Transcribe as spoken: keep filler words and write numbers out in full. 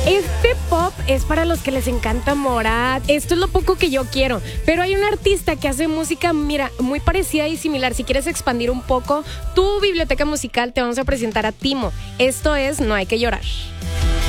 Este pop es para los que les encanta Morat. Esto es lo poco que yo quiero. Pero hay un artista que hace música, mira, muy parecida y similar. Si quieres expandir un poco tu biblioteca musical, te vamos a presentar a Timo. Esto es No hay que llorar.